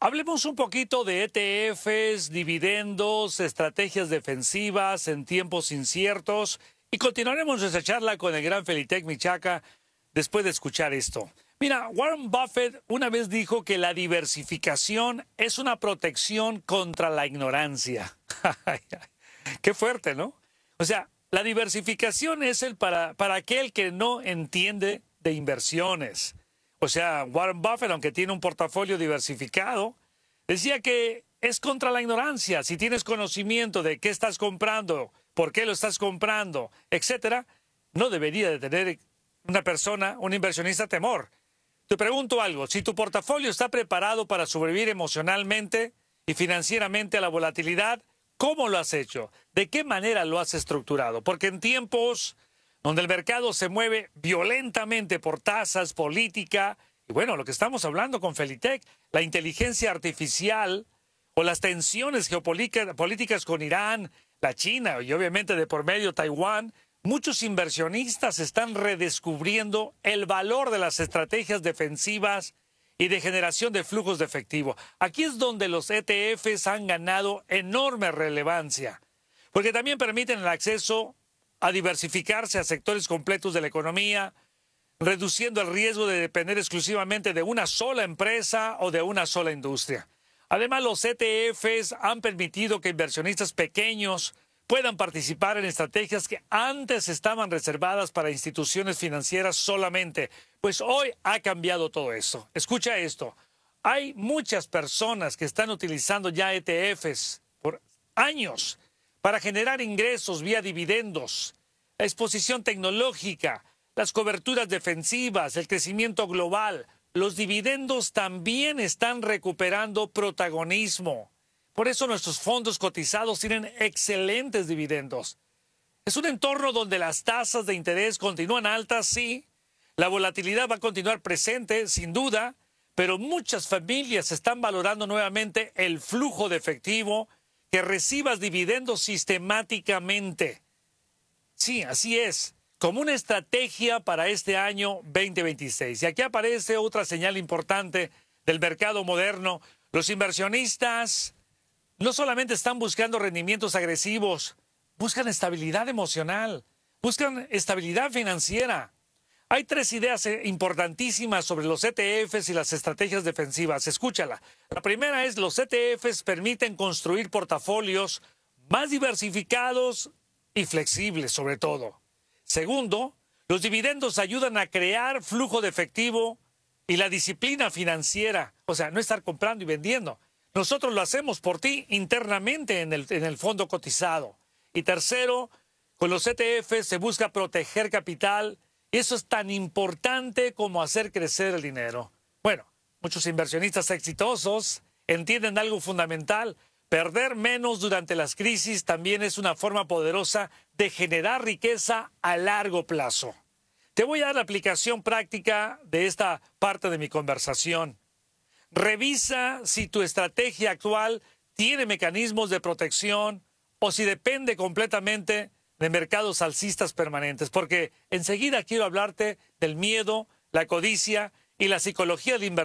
Hablemos un poquito de ETFs, dividendos, estrategias defensivas en tiempos inciertos y continuaremos nuestra charla con el gran Felitec Michaca después de escuchar esto. Mira, Warren Buffett una vez dijo que la diversificación es una protección contra la ignorancia. Qué fuerte, ¿no? O sea, la diversificación es para aquel que no entiende de inversiones. O sea, Warren Buffett, aunque tiene un portafolio diversificado, decía que es contra la ignorancia. Si tienes conocimiento de qué estás comprando, por qué lo estás comprando, etcétera, no debería de tener una persona, un inversionista, temor. Te pregunto algo, si tu portafolio está preparado para sobrevivir emocionalmente y financieramente a la volatilidad, ¿cómo lo has hecho? ¿De qué manera lo has estructurado? Porque en tiempos donde el mercado se mueve violentamente por tasas, política, y bueno, lo que estamos hablando con Felitec, la inteligencia artificial o las tensiones geopolíticas con Irán, la China y obviamente de por medio Taiwán, muchos inversionistas están redescubriendo el valor de las estrategias defensivas y de generación de flujos de efectivo. Aquí es donde los ETFs han ganado enorme relevancia, porque también permiten el acceso a diversificarse a sectores completos de la economía, reduciendo el riesgo de depender exclusivamente de una sola empresa o de una sola industria. Además, los ETFs han permitido que inversionistas pequeños puedan participar en estrategias que antes estaban reservadas para instituciones financieras solamente. Pues hoy ha cambiado todo eso. Escucha esto. Hay muchas personas que están utilizando ya ETFs por años para generar ingresos vía dividendos, la exposición tecnológica, las coberturas defensivas, el crecimiento global. Los dividendos también están recuperando protagonismo. Por eso nuestros fondos cotizados tienen excelentes dividendos. Es un entorno donde las tasas de interés continúan altas, sí. La volatilidad va a continuar presente, sin duda, pero muchas familias están valorando nuevamente el flujo de efectivo, que recibas dividendos sistemáticamente. Sí, así es, como una estrategia para este año 2026. Y aquí aparece otra señal importante del mercado moderno. Los inversionistas no solamente están buscando rendimientos agresivos, buscan estabilidad emocional, buscan estabilidad financiera. Hay tres ideas importantísimas sobre los ETFs y las estrategias defensivas. Escúchala. La primera es: los ETFs permiten construir portafolios más diversificados y flexibles, sobre todo. Segundo, los dividendos ayudan a crear flujo de efectivo y la disciplina financiera. O sea, no estar comprando y vendiendo. Nosotros lo hacemos por ti internamente en el fondo cotizado. Y tercero, con los ETFs se busca proteger capital. Eso es tan importante como hacer crecer el dinero. Bueno, muchos inversionistas exitosos entienden algo fundamental. Perder menos durante las crisis también es una forma poderosa de generar riqueza a largo plazo. Te voy a dar la aplicación práctica de esta parte de mi conversación. Revisa si tu estrategia actual tiene mecanismos de protección o si depende completamente de mercados alcistas permanentes, porque enseguida quiero hablarte del miedo, la codicia y la psicología del inversor.